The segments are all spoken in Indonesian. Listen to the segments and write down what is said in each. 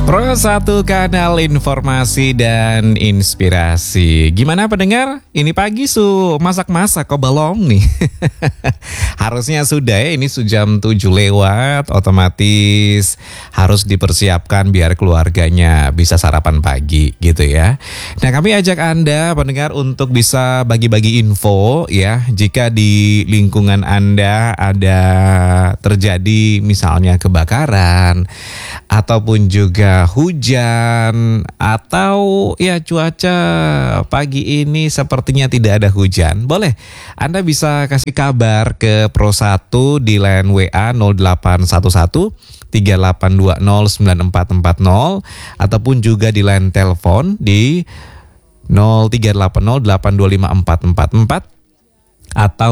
Pro 1 kanal informasi dan inspirasi. Gimana pendengar? Ini pagi masak-masak kok belum nih? Harusnya sudah ya, ini jam 7 lewat, otomatis harus dipersiapkan biar keluarganya bisa sarapan pagi gitu ya. Nah, kami ajak Anda pendengar untuk bisa bagi-bagi info ya, jika di lingkungan Anda ada terjadi misalnya kebakaran ataupun juga hujan, atau ya cuaca pagi ini sepertinya tidak ada hujan, boleh Anda bisa kasih kabar ke Pro 1 di line WA 0811 3820 9440 ataupun juga di line telepon di 0380 825 444 atau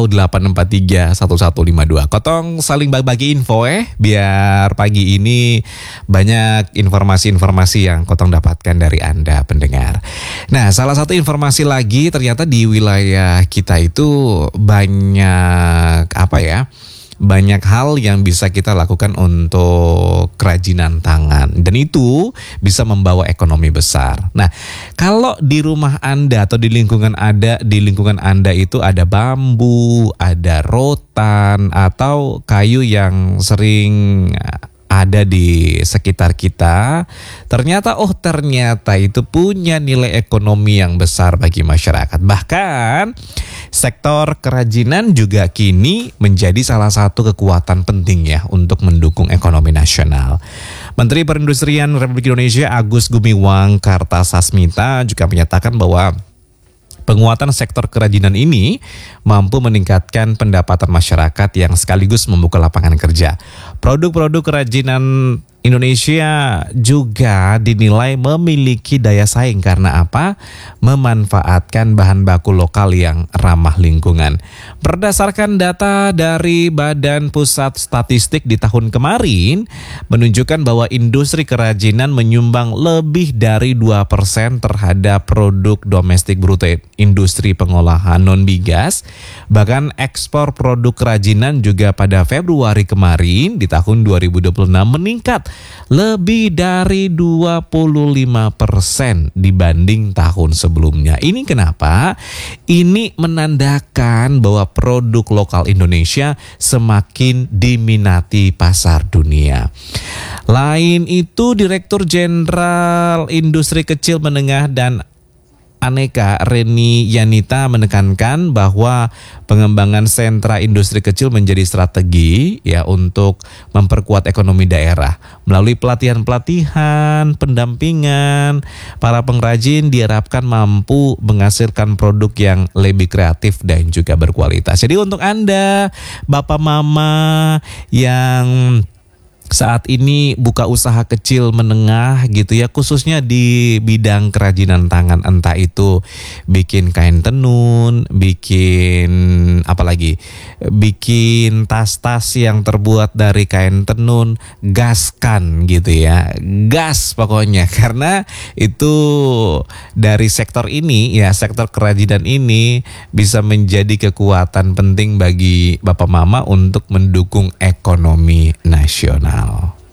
843-1152. Kotong saling bagi info biar pagi ini banyak informasi-informasi yang Kotong dapatkan dari Anda pendengar. Nah, salah satu informasi lagi, ternyata di wilayah kita itu banyak banyak hal yang bisa kita lakukan untuk kerajinan tangan, dan itu bisa membawa ekonomi besar. Nah, kalau di rumah Anda atau di lingkungan Anda itu ada bambu, ada rotan atau kayu yang sering ada di sekitar kita, ternyata itu punya nilai ekonomi yang besar bagi masyarakat. Bahkan sektor kerajinan juga kini menjadi salah satu kekuatan penting ya untuk mendukung ekonomi nasional. Menteri Perindustrian Republik Indonesia Agus Gumiwang Kartasasmita juga menyatakan bahwa penguatan sektor kerajinan ini mampu meningkatkan pendapatan masyarakat yang sekaligus membuka lapangan kerja. Produk-produk kerajinan Indonesia juga dinilai memiliki daya saing karena apa? Memanfaatkan bahan baku lokal yang ramah lingkungan. Berdasarkan data dari Badan Pusat Statistik di tahun kemarin menunjukkan bahwa industri kerajinan menyumbang lebih dari 2% terhadap produk domestik bruto industri pengolahan non-migas. Bahkan ekspor produk kerajinan juga pada Februari kemarin di tahun 2026 meningkat lebih dari 25% dibanding tahun sebelumnya. Ini kenapa? Ini menandakan bahwa produk lokal Indonesia semakin diminati pasar dunia. Lain itu, Direktur Jenderal Industri Kecil Menengah dan Aneka Reni Yanita menekankan bahwa pengembangan sentra industri kecil menjadi strategi ya untuk memperkuat ekonomi daerah. Melalui pelatihan-pelatihan, pendampingan, para pengrajin diharapkan mampu menghasilkan produk yang lebih kreatif dan juga berkualitas. Jadi untuk Anda, Bapak Mama yang saat ini buka usaha kecil menengah gitu ya, khususnya di bidang kerajinan tangan, entah itu bikin kain tenun, bikin tas-tas yang terbuat dari kain tenun, gaskan gitu ya, gas pokoknya, karena itu dari sektor ini ya, sektor kerajinan ini bisa menjadi kekuatan penting bagi Bapak Mama untuk mendukung ekonomi nasional.